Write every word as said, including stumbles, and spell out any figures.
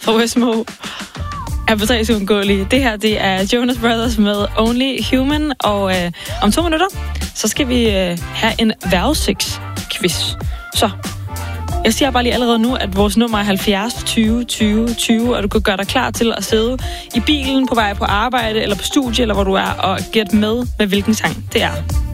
fra Westmo er på tre uundgåelige. Det her, det er Jonas Brothers med Only Human, og øh, om to minutter, så skal vi øh, have en vejrudsigtsquiz. Så, jeg siger bare lige allerede nu, at vores nummer er halvfjerds tyve tyve tyve, og du kan gøre dig klar til at sidde i bilen på vej på arbejde, eller på studie, eller hvor du er, og gætte med, med hvilken sang det er.